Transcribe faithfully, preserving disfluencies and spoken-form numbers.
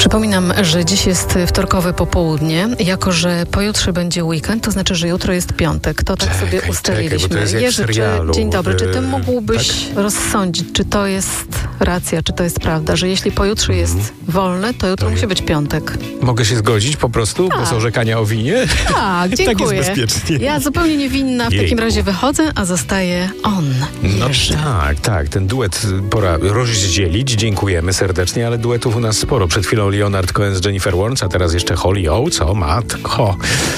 Przypominam, że dziś jest wtorkowe popołudnie. Jako że pojutrze będzie weekend, to znaczy, że jutro jest piątek. To tak Czekaj, sobie czekaj, ustaliliśmy. bo to jest jak w Jerzy, czy, serialu. dzień dobry. Czy ty Yy, mógłbyś tak? rozsądzić, czy to jest racja, czy to jest prawda, że jeśli pojutrze jest wolne, to jutro To musi je- być piątek? Mogę się zgodzić po prostu Tak. bez orzekania o winie? Tak, dziękuję. Tak jest bezpiecznie. Ja zupełnie niewinna w Jejku. takim razie wychodzę, a zostaje on, No Jerzy. tak, tak. Ten duet pora rozdzielić. Dziękujemy serdecznie, ale duetów u nas sporo. Przed chwilą Leonard Cohen z Jennifer Warnes, a teraz jeszcze Holy Oates. O matko.